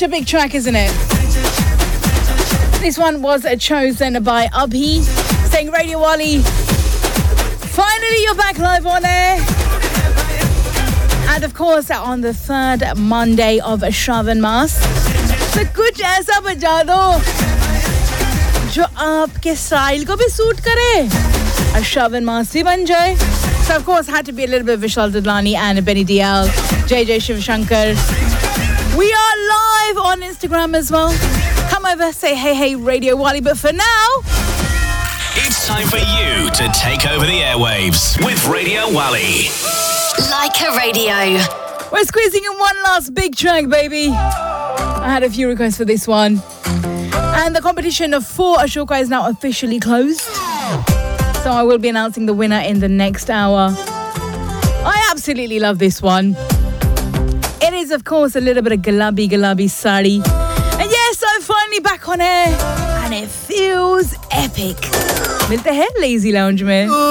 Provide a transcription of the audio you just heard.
a big track, isn't it? This one was chosen by Abhi, saying Radio Wali, finally you're back live on air. And of course, on the third Monday of Shravan Mas, तो कुछ ऐसा बजा दो जो आपके style को भी suit करे और Shravan Mas भी बन जाए. So of course had to be a little bit of Vishal Dadlani and Benny DL, JJ Shivshankar. We are live on Instagram as well. Come over, say hey Radio Wali. But for now, it's time for you to take over the airwaves with Radio Wali. Like a Radio. We're squeezing in one last big track, baby. I had a few requests for this one. And the competition for Ashoka is now officially closed. So I will be announcing the winner in the next hour. I absolutely love this one. It is, of course, a little bit of Gulabi Sari. And yes, I'm finally back on air. And it feels epic. Milte hai Lazy Lounge mein.